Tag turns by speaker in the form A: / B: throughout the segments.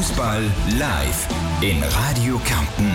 A: Fußball live in Radio Kärnten.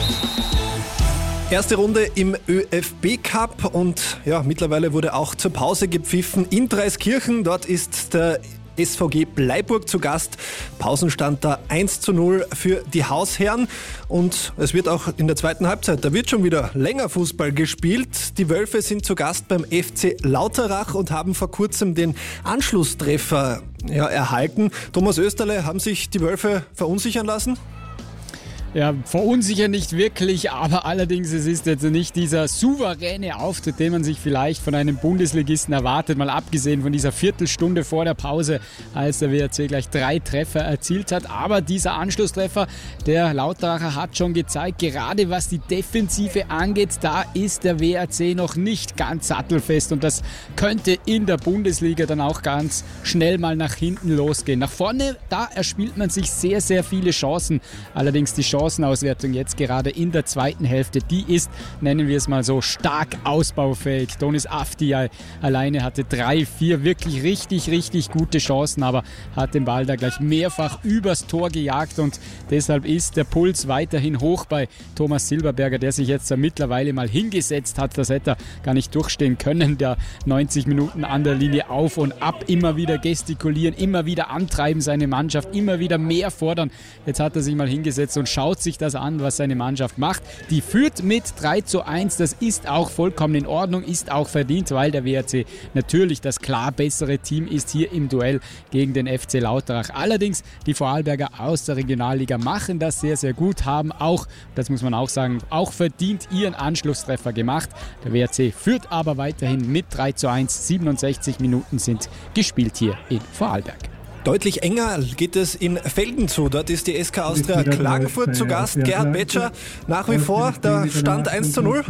B: Erste Runde im ÖFB-Cup und ja, mittlerweile wurde auch zur Pause gepfiffen in Dreiskirchen. Dort ist der SVG Bleiburg zu Gast. Pausenstand da 1:0 für die Hausherren und es wird auch in der zweiten Halbzeit, da wird schon wieder länger Fußball gespielt. Die Wölfe sind zu Gast beim FC Lauterach und haben vor kurzem den Anschlusstreffer erhalten. Thomas Österle, haben sich die Wölfe verunsichern lassen?
C: Ja, verunsichern nicht wirklich, aber allerdings es ist jetzt nicht dieser souveräne Auftritt, den man sich vielleicht von einem Bundesligisten erwartet, mal abgesehen von dieser Viertelstunde vor der Pause, als der WRC gleich 3 Treffer erzielt hat. Aber dieser Anschlusstreffer, der Lauteracher hat schon gezeigt, gerade was die Defensive angeht, da ist der WRC noch nicht ganz sattelfest und das könnte in der Bundesliga dann auch ganz schnell mal nach hinten losgehen. Nach vorne, da erspielt man sich sehr, sehr viele Chancen, allerdings die Chancenauswertung jetzt gerade in der zweiten Hälfte, die ist, nennen wir es mal so, stark ausbaufähig. Donis Afti alleine hatte 3-4 wirklich richtig gute Chancen, aber hat den Ball da gleich mehrfach übers Tor gejagt und deshalb ist der Puls weiterhin hoch bei Thomas Silberberger, der sich jetzt mittlerweile mal hingesetzt hat. Das hätte er gar nicht durchstehen können, der 90 Minuten an der Linie auf und ab, immer wieder gestikulieren, immer wieder antreiben seine Mannschaft, immer wieder mehr fordern. Jetzt hat er sich mal hingesetzt und schaut sich das an, was seine Mannschaft macht. Die führt mit 3:1. Das ist auch vollkommen in Ordnung, ist auch verdient, weil der WRC natürlich das klar bessere Team ist hier im Duell gegen den FC Lauterach. Allerdings, die Vorarlberger aus der Regionalliga machen das sehr, sehr gut, haben auch, das muss man auch sagen, auch verdient ihren Anschlusstreffer gemacht. Der WRC führt aber weiterhin mit 3:1. 67 Minuten sind gespielt hier in Vorarlberg.
B: Deutlich enger geht es in Velden zu. Dort ist die SK Austria Klagenfurt zu Gast. Gerhard Betscher, nach wie vor der Stand 1:0.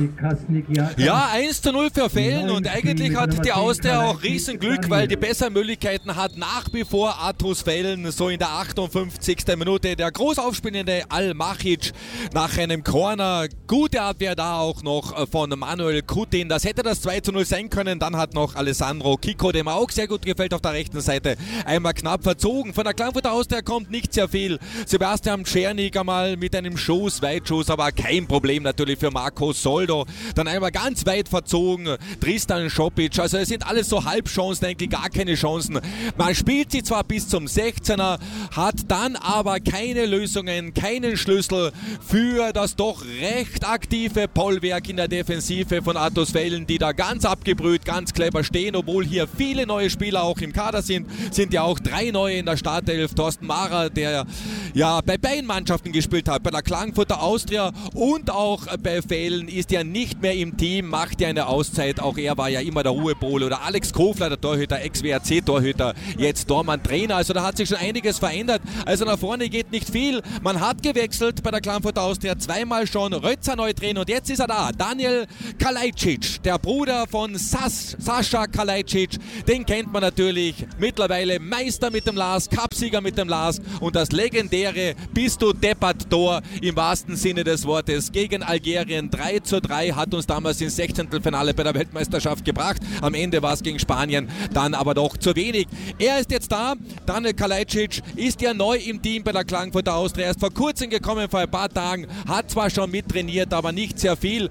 D: Ja, 1:0 für Velden und eigentlich hat die Austria auch Riesenglück, weil die besseren Möglichkeiten hat nach wie vor Athos Velden. So in der 58. Minute der groß aufspielende Al-Machic nach einem Corner. Gute Abwehr da auch noch von Manuel Kutin. Das hätte das 2:0 sein können. Dann hat noch Alessandro Kiko, dem auch sehr gut gefällt auf der rechten Seite, einmal knapp verzogen. Von der Klagenfurter Austria kommt nicht sehr viel. Sebastian Czernik einmal mit einem Schuss, Weitschuss, aber kein Problem natürlich für Marco Soldo. Dann einmal ganz weit verzogen, Tristan Šopić. Also es sind alles so Halbchancen, eigentlich gar keine Chancen. Man spielt sie zwar bis zum 16er, hat dann aber keine Lösungen, keinen Schlüssel für das doch recht aktive Bollwerk in der Defensive von Athos Velden, die da ganz abgebrüht, ganz clever stehen, obwohl hier viele neue Spieler auch im Kader sind ja auch 3 neue in der Startelf. Thorsten Mara, der ja bei beiden Mannschaften gespielt hat, bei der Klagenfurter Austria und auch bei Velden, ist ja nicht mehr im Team, macht ja eine Auszeit. Auch er war ja immer der Ruhepol. Oder Alex Kofler, der Torhüter, Ex-WRC-Torhüter, jetzt Tormann-Trainer. Also da hat sich schon einiges verändert. Also nach vorne geht nicht viel. Man hat gewechselt bei der Klagenfurter Austria zweimal schon. Rötzer neu drin und jetzt ist er da. Daniel Kalajdzic, der Bruder von Sascha Kalajdzic. Den kennt man natürlich. Mittlerweile Meister mit dem Lars, Cupsieger mit dem Lars und das legendäre Bist du deppert Tor im wahrsten Sinne des Wortes gegen Algerien. 3:3 hat uns damals ins 16. Finale bei der Weltmeisterschaft gebracht. Am Ende war es gegen Spanien, dann aber doch zu wenig. Er ist jetzt da. Daniel Kalajdzic ist ja neu im Team bei der Klagenfurter Austria. Er ist vor kurzem gekommen, vor ein paar Tagen, hat zwar schon mittrainiert, aber nicht sehr viel